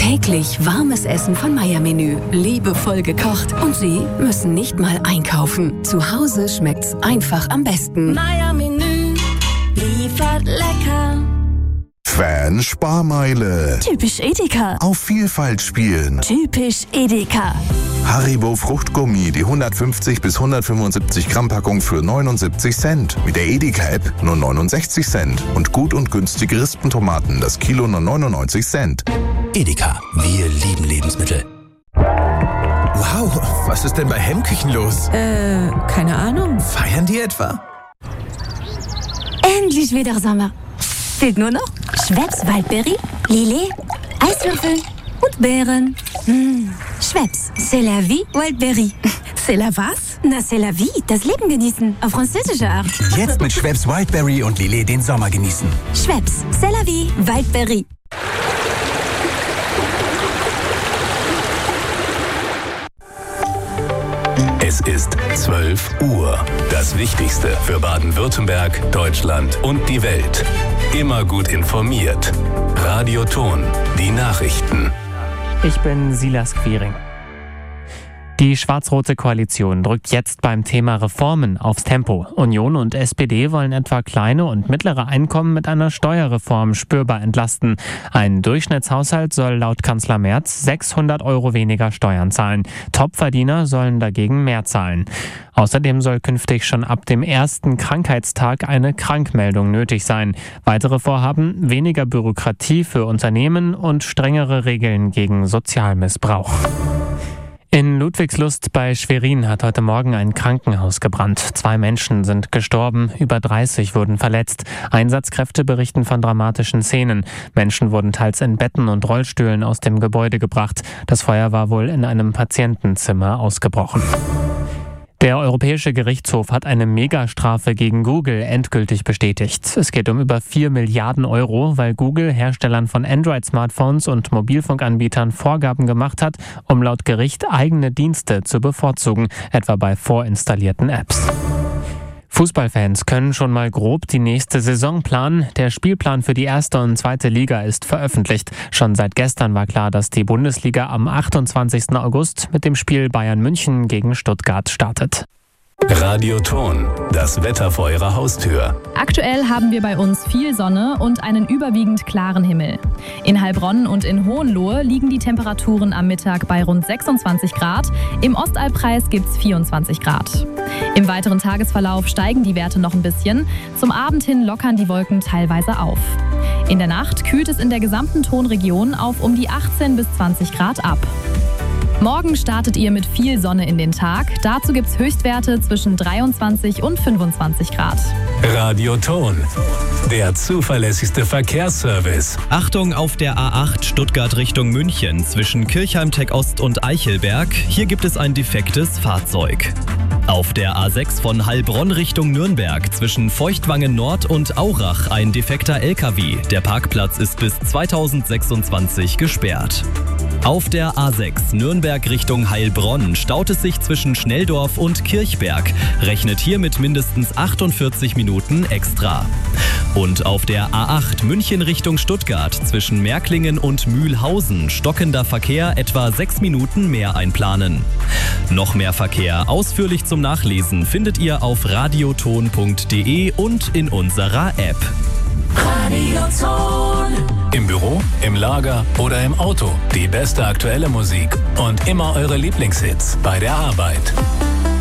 Täglich warmes Essen von Meier-Menü. Liebevoll gekocht. Und Sie müssen nicht mal einkaufen. Zu Hause schmeckt's einfach am besten. Meier-Menü liefert lecker. Fan-Sparmeile. Typisch Edeka. Auf Vielfalt spielen. Typisch Edeka. Haribo Fruchtgummi, die 150 bis 175 Gramm Packung für 79 Cent. Mit der Edeka-App nur 69 Cent. Und gut und günstige Rispentomaten, das Kilo nur 99 Cent. Edeka, wir lieben Lebensmittel. Wow, was ist denn bei Hemmküchen los? Keine Ahnung. Feiern die etwa? Endlich wieder Sommer. Fehlt nur noch Schweppes Waldberry, Lillet, Eiswürfel und Beeren. Schweppes, c'est la vie, Waldberry. C'est la was? Na, c'est la vie, das Leben genießen, auf französische Art. Jetzt mit Schweppes Wildberry und Lillet den Sommer genießen. Schweppes, c'est la vie, Waldberry. Es ist 12 Uhr. Das Wichtigste für Baden-Württemberg, Deutschland und die Welt. Immer gut informiert. Radio Ton, die Nachrichten. Ich bin Silas Quiring. Die schwarz-rote Koalition drückt jetzt beim Thema Reformen aufs Tempo. Union und SPD wollen etwa kleine und mittlere Einkommen mit einer Steuerreform spürbar entlasten. Ein Durchschnittshaushalt soll laut Kanzler Merz 600 € weniger Steuern zahlen. Topverdiener sollen dagegen mehr zahlen. Außerdem soll künftig schon ab dem ersten Krankheitstag eine Krankmeldung nötig sein. Weitere Vorhaben: weniger Bürokratie für Unternehmen und strengere Regeln gegen Sozialmissbrauch. In Ludwigslust bei Schwerin hat heute Morgen ein Krankenhaus gebrannt. 2 Menschen sind gestorben, über 30 wurden verletzt. Einsatzkräfte berichten von dramatischen Szenen. Menschen wurden teils in Betten und Rollstühlen aus dem Gebäude gebracht. Das Feuer war wohl in einem Patientenzimmer ausgebrochen. Der Europäische Gerichtshof hat eine Megastrafe gegen Google endgültig bestätigt. Es geht um über 4 Milliarden €, weil Google Herstellern von Android-Smartphones und Mobilfunkanbietern Vorgaben gemacht hat, um laut Gericht eigene Dienste zu bevorzugen, etwa bei vorinstallierten Apps. Fußballfans können schon mal grob die nächste Saison planen. Der Spielplan für die erste und zweite Liga ist veröffentlicht. Schon seit gestern war klar, dass die Bundesliga am 28. August mit dem Spiel Bayern München gegen Stuttgart startet. Radio Ton, das Wetter vor Ihrer Haustür. Aktuell haben wir bei uns viel Sonne und einen überwiegend klaren Himmel. In Heilbronn und in Hohenlohe liegen die Temperaturen am Mittag bei rund 26 Grad. Im Ostalbkreis gibt es 24 Grad. Im weiteren Tagesverlauf steigen die Werte noch ein bisschen. Zum Abend hin lockern die Wolken teilweise auf. In der Nacht kühlt es in der gesamten Tonregion auf um die 18 bis 20 Grad ab. Morgen startet ihr mit viel Sonne in den Tag. Dazu gibt es Höchstwerte zwischen 23 und 25 Grad. Radio Ton, der zuverlässigste Verkehrsservice. Achtung auf der A8 Stuttgart Richtung München zwischen Kirchheim-Tech Ost und Eichelberg. Hier gibt es ein defektes Fahrzeug. Auf der A6 von Heilbronn Richtung Nürnberg zwischen Feuchtwangen Nord und Aurach ein defekter LKW. Der Parkplatz ist bis 2026 gesperrt. Auf der A6 Nürnberg Richtung Heilbronn staut es sich zwischen Schnelldorf und Kirchberg. Rechnet hier mit mindestens 48 Minuten extra. Und auf der A8 München Richtung Stuttgart zwischen Märklingen und Mühlhausen stockender Verkehr etwa 6 Minuten mehr einplanen. Noch mehr Verkehr ausführlich zum Nachlesen findet ihr auf radioton.de und in unserer App. Radio Ton. Im Büro, im Lager oder im Auto. Die beste aktuelle Musik und immer eure Lieblingshits bei der Arbeit.